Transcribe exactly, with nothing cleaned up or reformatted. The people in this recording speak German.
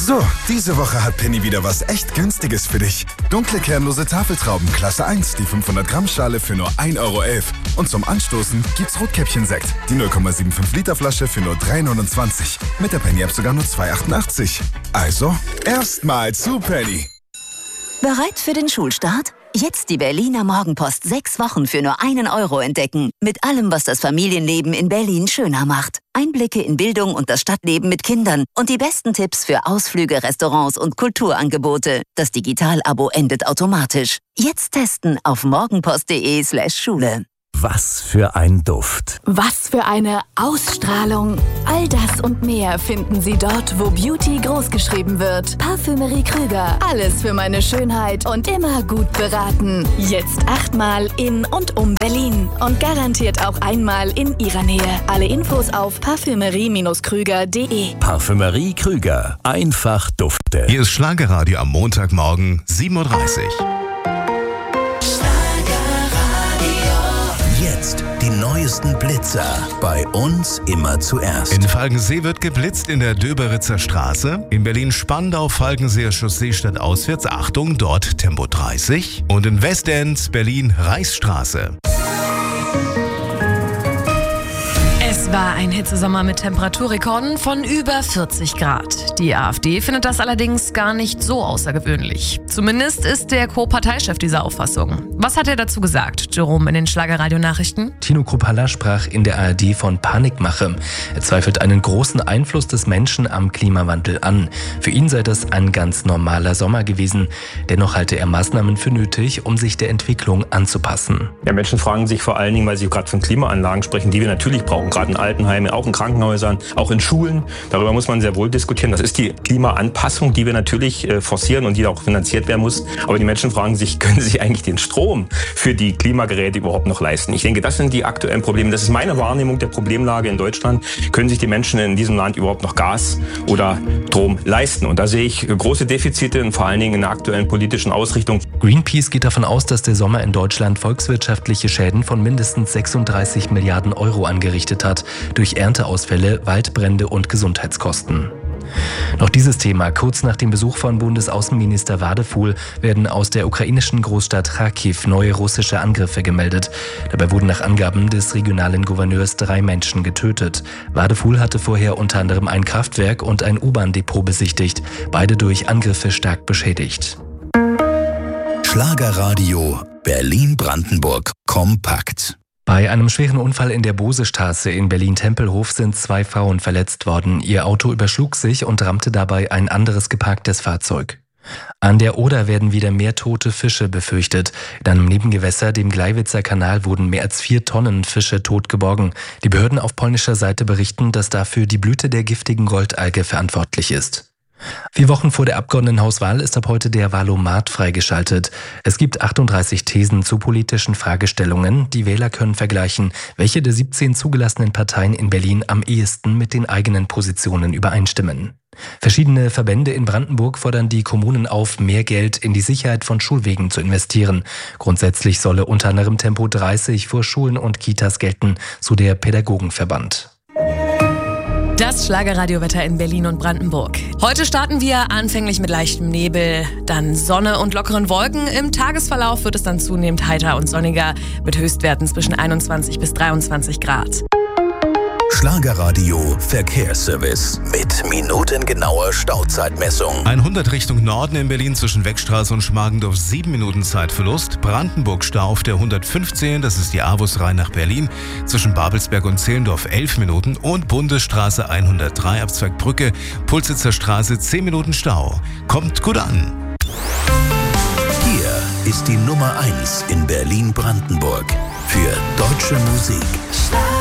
So, diese Woche hat Penny wieder was echt Günstiges für dich. Dunkle kernlose Tafeltrauben Klasse eins, die fünfhundert Gramm Schale für nur ein Euro elf. Und zum Anstoßen gibt's Rotkäppchen-Sekt, die null Komma fünfundsiebzig Liter Flasche für nur drei neunundzwanzig. Mit der Penny-App sogar nur zwei achtundachtzig. Also, erstmal zu Penny. Bereit für den Schulstart? Jetzt die Berliner Morgenpost sechs Wochen für nur einen Euro entdecken. Mit allem, was das Familienleben in Berlin schöner macht. Einblicke in Bildung und das Stadtleben mit Kindern und die besten Tipps für Ausflüge, Restaurants und Kulturangebote. Das Digital-Abo endet automatisch. Jetzt testen auf morgenpost.de slash Schule. Was für ein Duft. Was für eine Ausstrahlung. All das und mehr finden Sie dort, wo Beauty großgeschrieben wird. Parfümerie Krüger. Alles für meine Schönheit und immer gut beraten. Jetzt achtmal in und um Berlin. Und garantiert auch einmal in Ihrer Nähe. Alle Infos auf parfümerie Krüger punkt de. Parfümerie Krüger. Einfach dufte. Hier ist Schlagerradio am Montagmorgen, sieben Uhr dreißig. Jetzt die neuesten Blitzer. Bei uns immer zuerst. In Falkensee wird geblitzt in der Döberitzer Straße. In Berlin-Spandau, Falkenseer Chaussee stadtauswärts. Achtung, dort Tempo dreißig. Und in Westend, Berlin-Reichsstraße. Es war ein Hitzesommer mit Temperaturrekorden von über vierzig Grad. Die AfD findet das allerdings gar nicht so außergewöhnlich. Zumindest ist der Co-Parteichef dieser Auffassung. Was hat er dazu gesagt, Jerome, in den Schlagerradio-Nachrichten? Tino Kruppalla sprach in der A R D von Panikmache. Er zweifelt einen großen Einfluss des Menschen am Klimawandel an. Für ihn sei das ein ganz normaler Sommer gewesen. Dennoch halte er Maßnahmen für nötig, um sich der Entwicklung anzupassen. Ja, Menschen fragen sich vor allen Dingen, weil sie gerade von Klimaanlagen sprechen, die wir natürlich brauchen, gerade in Altenheimen, auch in Krankenhäusern, auch in Schulen. Darüber muss man sehr wohl diskutieren. Das ist die Klimaanpassung, die wir natürlich äh, forcieren und die auch finanziert werden muss. Aber die Menschen fragen sich, können sie eigentlich den Strom für die Klimageräte überhaupt noch leisten? Ich denke, das sind die aktuellen Probleme. Das ist meine Wahrnehmung der Problemlage in Deutschland. Können sich die Menschen in diesem Land überhaupt noch Gas oder Strom leisten? Und da sehe ich große Defizite und vor allen Dingen in der aktuellen politischen Ausrichtung. Greenpeace geht davon aus, dass der Sommer in Deutschland volkswirtschaftliche Schäden von mindestens sechsunddreißig Milliarden Euro angerichtet hat. Durch Ernteausfälle, Waldbrände und Gesundheitskosten. Noch dieses Thema. Kurz nach dem Besuch von Bundesaußenminister Wadefuhl werden aus der ukrainischen Großstadt Charkiw neue russische Angriffe gemeldet. Dabei wurden nach Angaben des regionalen Gouverneurs drei Menschen getötet. Wadefuhl hatte vorher unter anderem ein Kraftwerk und ein U-Bahn-Depot besichtigt, beide durch Angriffe stark beschädigt. Schlagerradio Berlin-Brandenburg kompakt. Bei einem schweren Unfall in der Bosestraße in Berlin-Tempelhof sind zwei Frauen verletzt worden. Ihr Auto überschlug sich und rammte dabei ein anderes geparktes Fahrzeug. An der Oder werden wieder mehr tote Fische befürchtet. In einem Nebengewässer, dem Gleiwitzer Kanal, wurden mehr als vier Tonnen Fische tot geborgen. Die Behörden auf polnischer Seite berichten, dass dafür die Blüte der giftigen Goldalge verantwortlich ist. Vier Wochen vor der Abgeordnetenhauswahl ist ab heute der Wahlomat freigeschaltet. Es gibt achtunddreißig Thesen zu politischen Fragestellungen. Die Wähler können vergleichen, welche der siebzehn zugelassenen Parteien in Berlin am ehesten mit den eigenen Positionen übereinstimmen. Verschiedene Verbände in Brandenburg fordern die Kommunen auf, mehr Geld in die Sicherheit von Schulwegen zu investieren. Grundsätzlich solle unter anderem Tempo dreißig vor Schulen und Kitas gelten, so der Pädagogenverband. Das Schlagerradiowetter in Berlin und Brandenburg. Heute starten wir anfänglich mit leichtem Nebel, dann Sonne und lockeren Wolken. Im Tagesverlauf wird es dann zunehmend heiter und sonniger mit Höchstwerten zwischen einundzwanzig bis dreiundzwanzig Grad. Schlagerradio Verkehrsservice mit minutengenauer Stauzeitmessung. hundert Richtung Norden in Berlin zwischen Weckstraße und Schmargendorf sieben Minuten Zeitverlust. Brandenburg Stau auf der hundertfünfzehn, das ist die Avus Rhein nach Berlin. Zwischen Babelsberg und Zehlendorf elf Minuten und Bundesstraße hundertdrei ab Zweigbrücke, Pulsitzer Straße zehn Minuten Stau. Kommt gut an. Hier ist die Nummer eins in Berlin-Brandenburg für deutsche Musik.